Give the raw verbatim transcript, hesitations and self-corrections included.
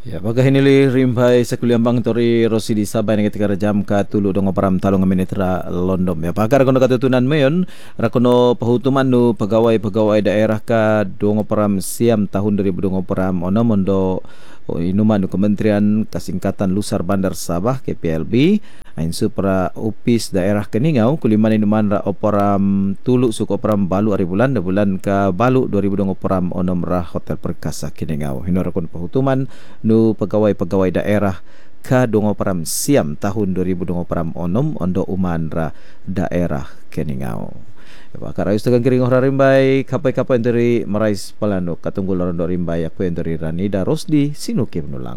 Ya, baga hinili rimbai sakuliambang tori Rosi di Sabay nga tika jam ka tulo dong operam talong nga minitra London. Ya, pakar kono katutunan mayon rakono pahutuman no pegawai-pegawai daerah ka dong operam siam tahun dua ribu dua operam ono mondo o inuman no Kementerian Kasingkatan Lusar Bandar Sabah K P L B ain supra upis daerah Keningau kuliman inuman ra operam tulu suk operam balu ari bulan da bulan ka balu dua ribu dua operam onom ra Hotel Perkasa Keningau. Hinora kono pahutuman no pegawai-pegawai daerah ka dongoparam siam tahun dua ribu dua operam onom ondo umanra daerah Keningau. Bakar ayus tegang kiring orang rimbai kapai-kapai dari Marais Palano katunggul orang rimbai aku yang dari Ranida Rosdi Sinuki menulang.